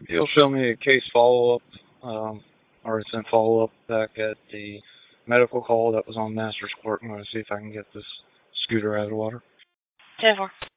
You'll show me a case follow-up, or it's in follow-up back at the medical call that was on Master's Court. I'm going to see if I can get this scooter out of the water. 10-4.